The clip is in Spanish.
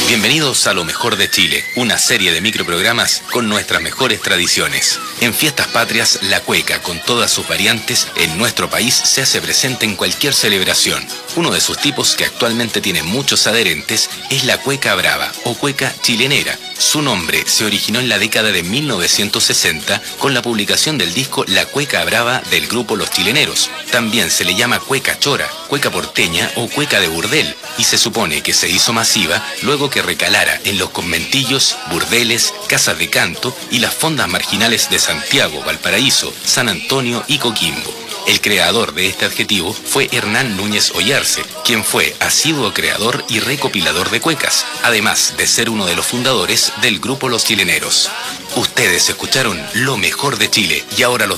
Bienvenidos a Lo Mejor de Chile, una serie de microprogramas con nuestras mejores tradiciones. En Fiestas Patrias, la cueca, con todas sus variantes, en nuestro país se hace presente en cualquier celebración. Uno de sus tipos, que actualmente tiene muchos adherentes, es la cueca brava o cueca chilenera. Su nombre se originó en la década de 1960 con la publicación del disco La Cueca Brava del grupo Los Chileneros. También se le llama cueca chora, cueca porteña o cueca de burdel, y se supone que se hizo masiva luego que recalara en los conventillos, burdeles, casas de canto y las fondas marginales de Santiago, Valparaíso, San Antonio y Coquimbo. El creador de este adjetivo fue Hernán Núñez Oyarce, quien fue asiduo creador y recopilador de cuecas, además de ser uno de los fundadores del grupo Los Chileneros. Ustedes escucharon Lo Mejor de Chile y ahora los